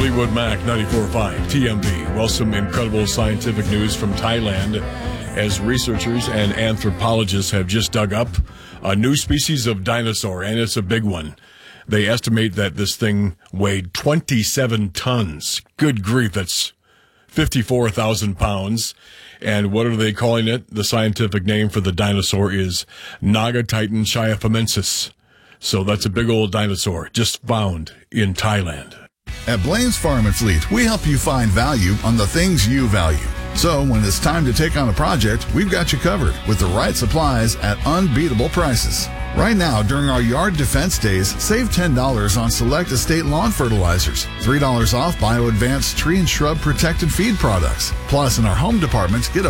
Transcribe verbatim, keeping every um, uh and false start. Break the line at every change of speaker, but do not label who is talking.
Fleetwood Mac, ninety-four point five T M B. Well, some incredible scientific news from Thailand as researchers and anthropologists have just dug up a new species of dinosaur, and it's a big one. They estimate that this thing weighed twenty-seven tons. Good grief, that's fifty-four thousand pounds. And what are they calling it? The scientific name for the dinosaur is Nagatitan chiaphamensis. So that's a big old dinosaur just found in Thailand.
At Blaine's Farm and Fleet, we help you find value on the things you value. So when it's time to take on a project, we've got you covered with the right supplies at unbeatable prices. Right now, during our yard defense days, save ten dollars on select estate lawn fertilizers, three dollars off Bio Advanced tree and shrub protected feed products. Plus, in our home departments, get a